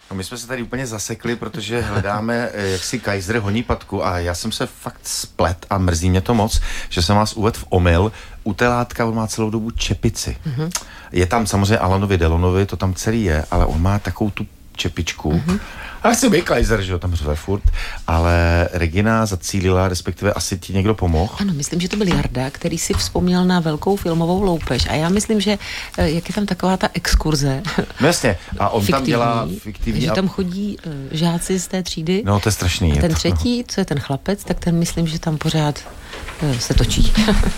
No my jsme se tady úplně zasekli, protože hledáme, jak si Kaiser honí patku a já jsem se fakt splet a mrzí mě to moc, že jsem vás uvedl v omyl. U té látka on má celou dobu čepici. Mm-hmm. Je tam samozřejmě Alanovi Delonovi, to tam celý je, ale on má takovou tu čepičku. Mm-hmm. A chci být Kaiser, že jo, tam řve furt, ale Regina zacílila, respektive asi ti někdo pomohl. Ano, myslím, že to byl Jarda, který si vzpomněl na velkou filmovou loupež a já myslím, že jak je tam taková ta exkurze. No jasně, a on tam dělá fiktivní. Že tam chodí žáci z té třídy. No to je strašný. A ten třetí, co je ten chlapec, tak ten myslím, že tam pořád se točí.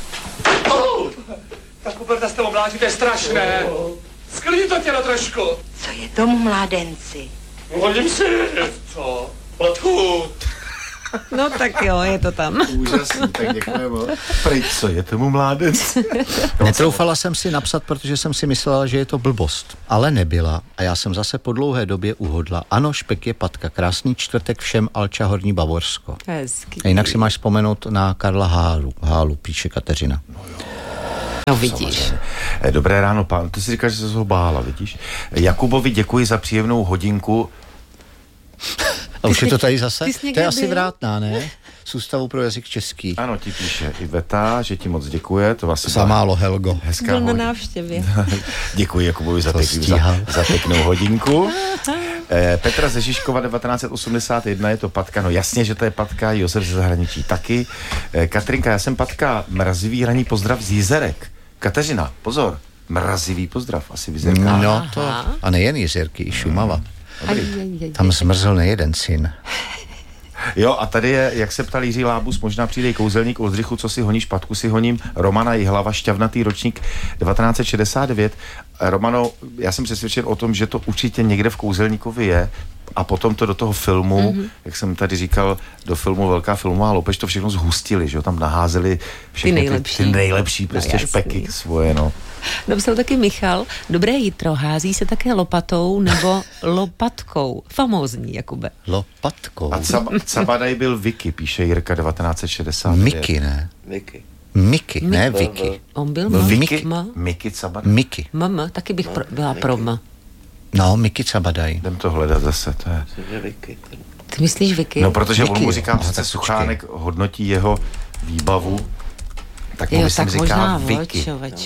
Ta koperta s tebou mládí, to je strašné. Sklidni to tělo trošku. Co je tomu, mládenci? Hodím si, co? Patku. No tak jo, je to tam. Úžasný, tak děkujeme. Pryč, co je tomu mládenc? Netroufala jsem si napsat, protože jsem si myslela, že je to blbost. Ale nebyla. A já jsem zase po dlouhé době uhodla. Ano, Špek je patka. Krásný čtvrtek všem, Alča Horní Bavorsko. Hezky. A jinak si máš vzpomenout na Karla Hálu, píše Kateřina. No vidíš. Dobré ráno, pán. Ty si říkáš, že jsi ho bála, vidíš? Jakubovi děkuji za příjemnou hodinku. A už je to tady zase? To je asi byl? Vrátná, ne? Z Ústavu pro jazyk český. Ano, ti píše Iveta, že ti moc děkuje. To vás Zamálo, Helgo. Hezká Byl na hodinka. návštěvě. Děkuji Jakubovi za pěknou hodinku. Petra ze Žižkova 1981, je to patka, no jasně, že to je patka, Josef ze zahraničí taky. Katrinka, já jsem patka, mrazivý ranní pozdrav z Jizerek. Kateřina, pozor, mrazivý pozdrav, asi v Jizerkách. No to, a nejen Jizerky, i Šumava. Tam zmrzl nejeden syn. Jo, a tady je, jak se ptal Jiří Lábus, možná přijde kouzelník Oldřichu, co si honíš, patku si honím, Romana Jihlava, šťavnatý ročník 1969. Romano, já jsem přesvědčen o tom, že to určitě někde v Kouzelníkovi je a potom to do toho filmu, jak jsem tady říkal, do filmu Velká filmová loupež, to všechno zhustili, že jo, tam naházeli všechny ty nejlepší prostě špeky svoje, no. Napsal taky Michal, dobré jitro, hází se také lopatou nebo lopatkou. Famózní, Jakube. Lopatkou. A Cabadaj byl Vicky, píše Jirka 1960. Miky, ne? Miky, ne Vicky. On byl Miky Cabadaj. Miky. Taky bych byla pro M. No, Miky Cabadaj. Jdem to hledat zase, to je. Ty myslíš Vicky? No, protože Vicky, on mu říká, no, přece tak Suchánek hodnotí jeho výbavu, tak mu Jo, myslím tak říká možná Vicky.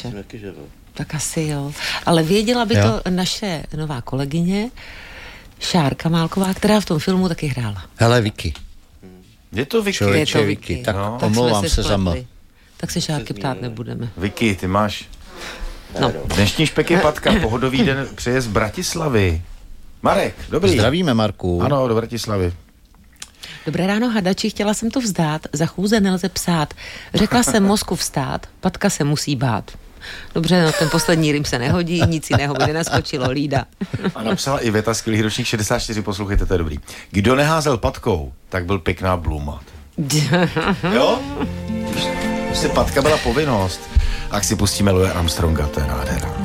Tak asi jo. Ale věděla by to naše nová kolegyně Šárka Málková, která v tom filmu taky hrála. Hele, Vicky. Je to Vicky. Člověče, Vicky. Tak no. omlouvám se za M. Tak se Šárky ptát nebudeme. Vicky, ty máš. No. Dnešní Špek je patka, pohodový den přeje z Bratislavy. Marek, dobrý. Zdravíme, Marku. Ano, do Bratislavy. Dobré ráno, hadači, chtěla jsem to vzdát, za chůze nelze psát. Řekla jsem mozku vstát, patka se musí bát. Dobře, no ten poslední rým se nehodí, nic jiného by nenaskočilo, lída. A napsala Iveta, skvělý ročník 64, poslouchejte, to je dobrý. Kdo neházel patkou, tak byl pěkná bluma. Jo? Prostě patka byla povinnost. A si pustíme Louise Armstronga, to je nádhera.